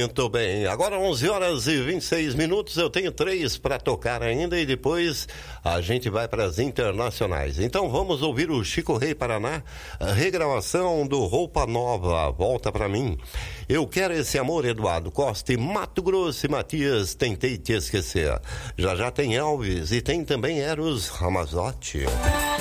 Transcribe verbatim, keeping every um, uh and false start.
Muito bem, agora onze horas e vinte e seis minutos, eu tenho três para tocar ainda e depois a gente vai para as internacionais. Então vamos ouvir o Chico Rei Paraná, a regravação do Roupa Nova, Volta Pra Mim. Eu Quero Esse Amor, Eduardo Costa e Mato Grosso e Matias, Tentei Te Esquecer. Já já tem Elvis e tem também Eros Ramazotti.